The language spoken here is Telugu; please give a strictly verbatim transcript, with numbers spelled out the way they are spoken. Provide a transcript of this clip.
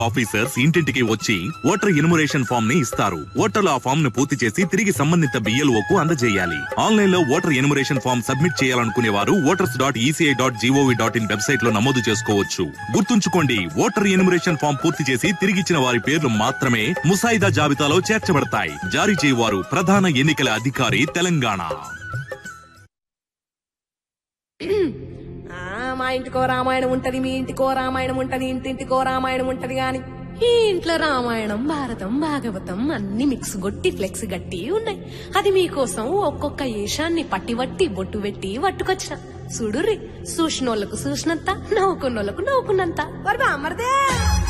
ఆఫీసర్స్ ఇంటింటికి వచ్చి ఓటర్ ఎన్యుమరేషన్ ఫామ్ ని ఇస్తారు. ఓటర్లు ఆ ఫామ్ ను పూర్తి చేసి తిరిగి సంబంధిత బిఎల్ఓకు అందజేయాలి. ఆన్లైన్ లో ఓటర్ ఎన్యుమరేషన్ ఫామ్ సబ్మిట్ చేయాలనుకునే వారు voters dot ECI dot GOV dot in website లో నమోదు చేసుకోవచ్చు. గుర్తుంచుకోండి, ఓటర్ ఎన్యుమరేషన్ ఫామ్ పూర్తి చేసి తిరిగిచ్చిన వారి పేర్లు మాత్రమే ముసాయిదా జాబితాలో చేర్చబడతాయి. జారీ చేయవారు ప్రధాన ఎన్నికల అధికారి, తెలంగాణ. మా ఇంటికో రామాయణం ఉంటది, మీ ఇంటికో రామాయణం ఉంటది, ఇంటింటికో రామాయణం ఉంటది గాని ఈ ఇంట్లో రామాయణం, భారతం, భాగవతం అన్ని మిక్స్ గొట్టి ఫ్లెక్స్ గట్టి ఉన్నాయి. అది మీకోసం ఒక్కొక్క ఏషాన్ని పట్టి వట్టి బొట్టు పెట్టి పట్టుకొచ్చిన. చూడుర్రి, చూసినోళ్లకు చూసినంత, నవ్వుకున్నోళ్లకు నవ్వుకున్నంత.